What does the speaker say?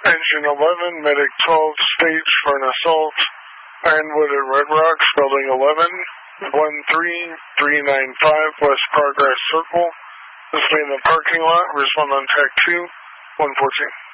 Engine 11, Medic 12, stage for an assault. Ironwood at Red Rocks, Building 11, 13395 West Progress Circle. This will be in the parking lot. Respond on TAC 2, 114.